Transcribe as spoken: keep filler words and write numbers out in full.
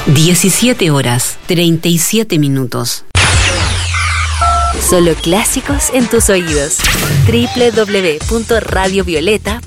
diecisiete horas, treinta y siete minutos. Solo clásicos en tus oídos. doble u doble u doble u punto radio violeta